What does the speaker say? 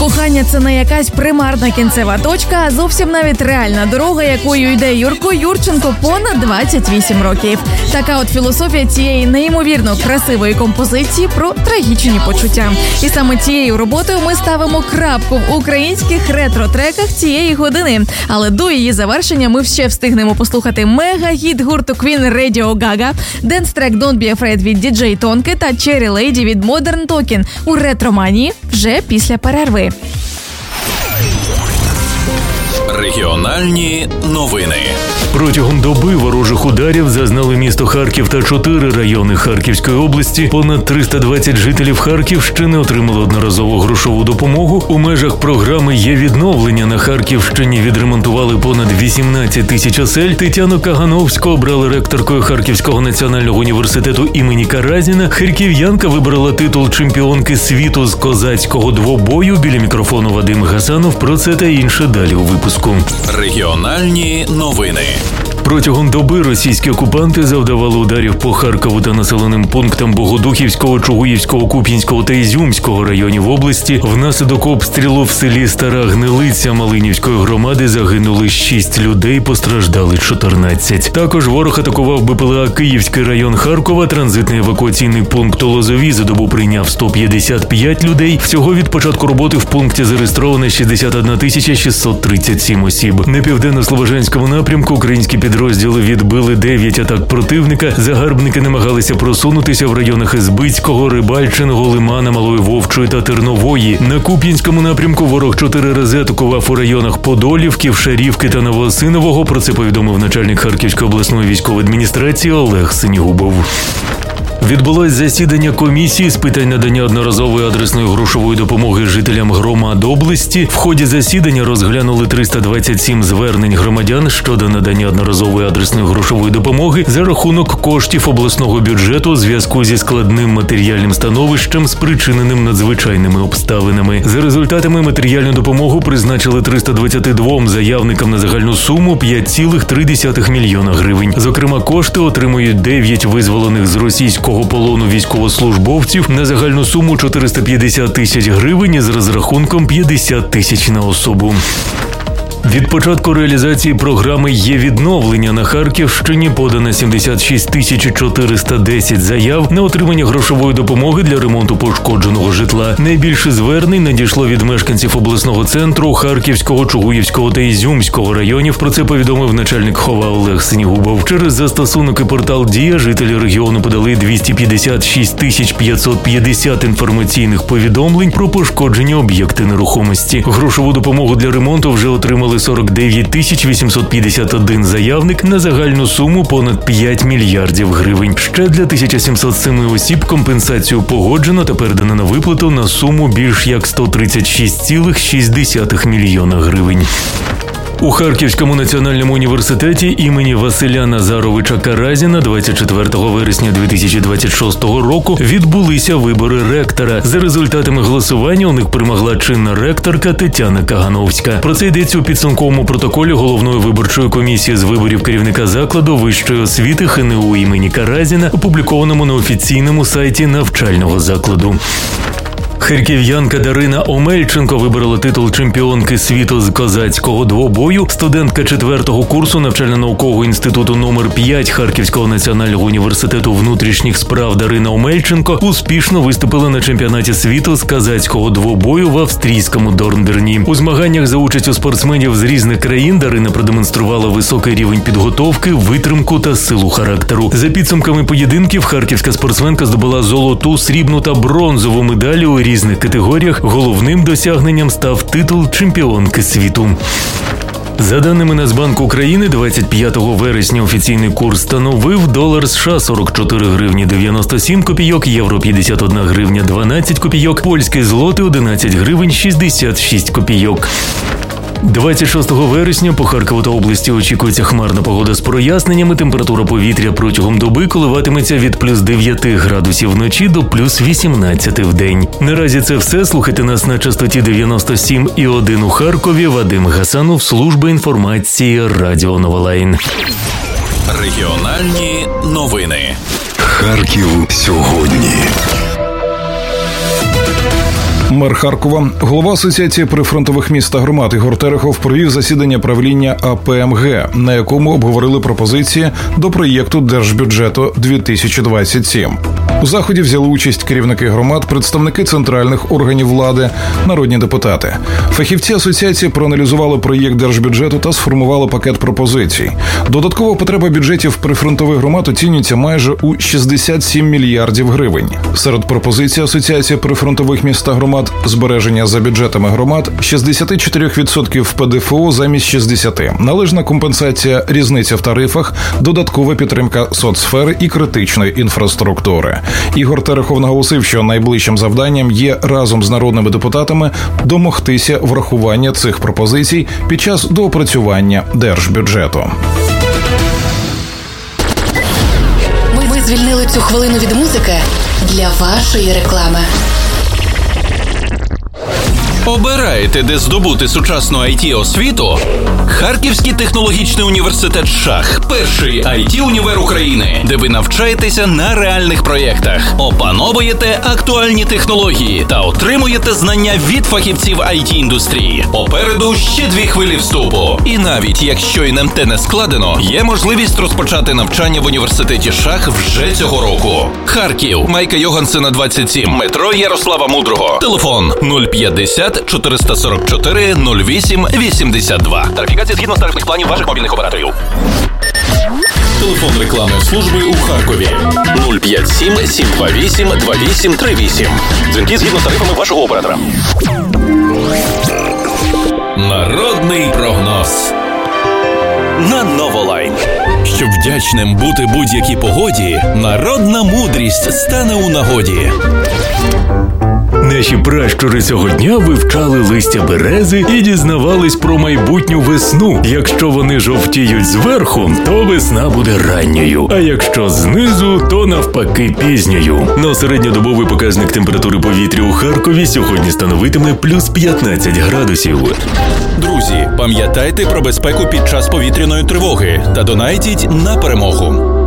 Кохання – це не якась примарна кінцева точка, а зовсім навіть реальна дорога, якою йде Юрко Юрченко понад 28 років. Така от філософія цієї неймовірно красивої композиції про трагічні почуття. І саме цією роботою ми ставимо крапку в українських ретро-треках цієї години. Але до її завершення ми ще встигнемо послухати мега-гіт гурту Queen Radio Gaga, денс-трек Don't Be Afraid від DJ Тонки та Cherry Lady від Modern Talking у ретроманії вже після перерви. Регіональні новини. Протягом доби ворожих ударів зазнали місто Харків та 4 райони Харківської області. Понад 320 жителів Харківщини отримали одноразову грошову допомогу. У межах програми «Є відновлення» на Харківщині відремонтували понад 18 тисяч осель. Тетяну Кагановську обрали ректоркою Харківського національного університету імені Каразіна. Харків'янка вибрала титул чемпіонки світу з козацького двобою. Біля мікрофону Вадим Гасанов. Про це та інше далі у випуску. Регіональні новини. Протягом доби російські окупанти завдавали ударів по Харкову та населеним пунктам Богодухівського, Чугуївського, Куп'янського та Ізюмського районів області. Внаслідок обстрілу в селі Стара Гнилиця Малинівської громади загинули 6 людей, постраждали 14. Також ворог атакував БПЛА Київський район Харкова. Транзитний евакуаційний пункт у Лозові за добу прийняв 155 людей. Всього від початку роботи в пункті зареєстровано 61 637 осіб. На південно-слобожанському напрямку українські підрозділи відбили 9 атак противника. Загарбники намагалися просунутися в районах Ізбицького, Рибальчиного, Лимана, Малої Вовчої та Тернової. На Куп'янському напрямку ворог 4 рази атакував у районах Подолівки, Вшарівки та Новоосинового. Про це повідомив начальник Харківської обласної військової адміністрації Олег Синігубов. Відбулось засідання комісії з питань надання одноразової адресної грошової допомоги жителям громад області. В ході засідання розглянули 327 звернень громадян щодо надання одноразової адресної грошової допомоги за рахунок коштів обласного бюджету у зв'язку зі складним матеріальним становищем, спричиненим надзвичайними обставинами. За результатами матеріальну допомогу призначили 322 заявникам на загальну суму 5,3 мільйона гривень. Зокрема, кошти отримують 9 визволених з російського полону військовослужбовців на загальну суму 450 тисяч гривень із розрахунком 50 тисяч на особу. Від початку реалізації програми «Є відновлення» на Харківщині подано 76 410 заяв на отримання грошової допомоги для ремонту пошкодженого житла. Найбільше звернень надійшло від мешканців обласного центру, Харківського, Чугуївського та Ізюмського районів. Про це повідомив начальник ХОВА Олег Синігубов. Через застосунок і портал «Дія» жителі регіону подали 256 550 інформаційних повідомлень про пошкоджені об'єкти нерухомості. Грошову допомогу для ремонту вже отримали 49 851 заявник на загальну суму понад 5 мільярдів гривень. Ще для 1707 осіб компенсацію погоджено та передано на виплату на суму більш як 136,6 мільйона гривень. У Харківському національному університеті імені Василя Назаровича Каразіна 24 вересня 2026 року відбулися вибори ректора. За результатами голосування у них перемогла чинна ректорка Тетяна Кагановська. Про це йдеться у підсумковому протоколі головної виборчої комісії з виборів керівника закладу вищої освіти ХНУ імені Каразіна, опублікованому на офіційному сайті навчального закладу. Харків'янка Дарина Омельченко виборола титул чемпіонки світу з козацького двобою. Студентка 4-го курсу навчально-наукового інституту номер 5 Харківського національного університету внутрішніх справ Дарина Омельченко успішно виступила на чемпіонаті світу з козацького двобою в австрійському Дорнберні. У змаганнях за участю спортсменів з різних країн Дарина продемонструвала високий рівень підготовки, витримку та силу характеру. За підсумками поєдинків харківська спортсменка здобула золоту, срібну та бронзову медалі у різних категоріях. Головним досягненням став титул чемпіонки світу. За даними Нацбанку України, 25 вересня офіційний курс становив долар США 44 гривні 97 копійок, євро 51 гривня 12 копійок, польський злотий 11 гривень 66 копійок. 26 вересня по Харкову та області очікується хмарна погода з проясненнями. Температура повітря протягом доби коливатиметься від плюс 9 градусів вночі до плюс 18 в день. Наразі це все. Слухайте нас на частоті 97,1 у Харкові. Вадим Гасанов, служба інформації Радіо Новолайн. Регіональні новини. Харків сьогодні. Мер Харкова, голова Асоціації прифронтових міст та громад Ігор Терехов провів засідання правління АПМГ, на якому обговорили пропозиції до проєкту Держбюджету 2027. У заході взяли участь керівники громад, представники центральних органів влади, народні депутати. Фахівці асоціації проаналізували проєкт держбюджету та сформували пакет пропозицій. Додатково потреба бюджетів прифронтових громад оцінюється майже у 67 мільярдів гривень. Серед пропозицій Асоціації прифронтових міст та громад – збереження за бюджетами громад 64% ПДФО замість 60%, належна компенсація різниці в тарифах, додаткова підтримка соцсфери і критичної інфраструктури. Ігор Терехов наголосив, що найближчим завданням є разом з народними депутатами домогтися врахування цих пропозицій під час доопрацювання держбюджету. Ми звільнили цю хвилину від музики для вашої реклами. Обираєте, де здобути сучасну IT-освіту? Харківський технологічний університет ШАХ – перший IT-універ України, де ви навчаєтеся на реальних проєктах, опановуєте актуальні технології та отримуєте знання від фахівців IT-індустрії. Попереду ще 2 хвилі вступу. І навіть якщо НМТ не складено, є можливість розпочати навчання в університеті ШАХ вже цього року. Харків, Майка Йогансена, 27, метро Ярослава Мудрого. Телефон 050 444 08 82. Тарифікація згідно з тарифних планів ваших мобільних операторів. Телефон рекламної служби у Харкові 057 728 2838. Дзвінки згідно з тарифами вашого оператора. Народний прогноз на Новолайн. Щоб вдячним бути будь-якій погоді, народна мудрість стане у нагоді. Наші пращури цього дня вивчали листя берези і дізнавались про майбутню весну. Якщо вони жовтіють зверху, то весна буде ранньою, а якщо знизу, то навпаки пізньою. На середньодобовий показник температури повітря у Харкові сьогодні становитиме плюс 15 градусів. Друзі, пам'ятайте про безпеку під час повітряної тривоги та донайтіть на перемогу.